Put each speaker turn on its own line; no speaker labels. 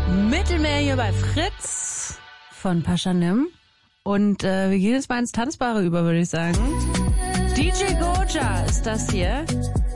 Mittelmeer hier bei Fritz von Paschanim. Und wir gehen jetzt mal ins Tanzbare über, würde ich sagen. DJ Goja ist das hier.